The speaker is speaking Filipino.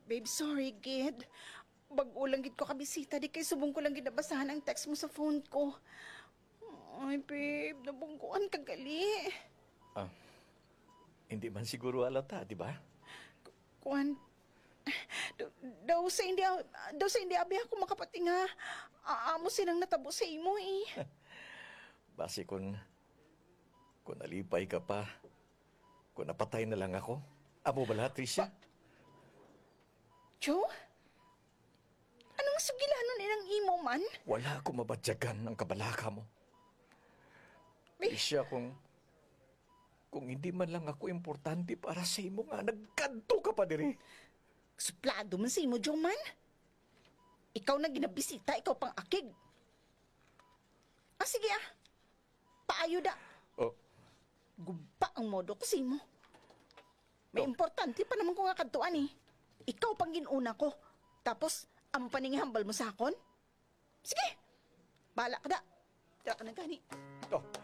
Babe, sorry, gid. Bago lang gid ko kabisita, di kay subong ko lang ginabasahan ang text mo sa phone ko. Ay, babe, nabungkuan ka gali. Ah, hindi man siguro alata, di ba? Kuan, daw sa hindi abi ako makapatinga. Amo silang natabo sa imo eh. Base kung nalipay ka pa, kung napatay na lang ako. Amo bala, Tricia? Joe? Anong sugilanon ilang imo man? Wala ko mabadyagan ang kabalaka mo. Tricia, kung hindi man lang ako importante para sa imo nga, nagkanto ka pa diri. Suplado man sa imo, Joe man. Ikaw na ginabisita, ikaw pang akig. Sige paayo da. Oh, Gumpa ang modo ko sa imo. May importante pa naman ko nga kadtuan eh. Ikaw pang ginuna ko. Tapos, ang paningihambal mo sa akon? Sige, bahala ka da. Tira ka na gani. oh.